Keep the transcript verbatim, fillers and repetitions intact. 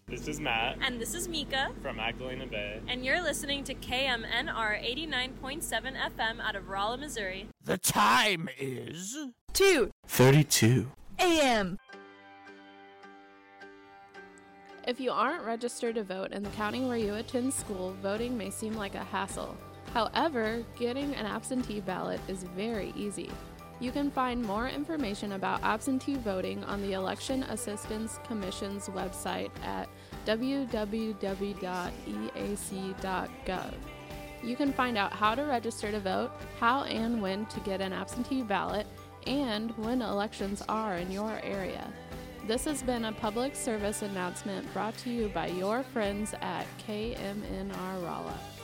This is Matt. And this is Mika. From Magdalena Bay. And you're listening to K M N R eighty-nine point seven F M out of Rolla, Missouri. The time is... two thirty-two A M If you aren't registered to vote in the county where you attend school, voting may seem like a hassle. However, getting an absentee ballot is very easy. You can find more information about absentee voting on the Election Assistance Commission's website at w w w dot e a c dot gov. You can find out how to register to vote, how and when to get an absentee ballot, and when elections are in your area. This has been a public service announcement brought to you by your friends at K M N R Rolla.